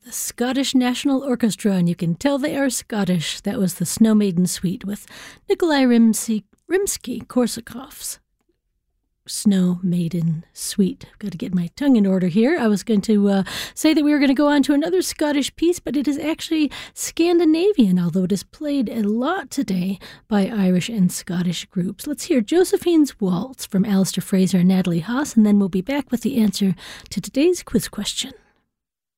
the Scottish National Orchestra, and you can tell they are Scottish. That was the Snow Maiden Suite with Nikolai Rimsky-Korsakov's Snow Maiden Suite. I've got to get my tongue in order here. I was going to say that we were going to go on to another Scottish piece, but it is actually Scandinavian, although it is played a lot today by Irish and Scottish groups. Let's hear Josephine's Waltz from Alistair Fraser and Natalie Haas, and then we'll be back with the answer to today's quiz question.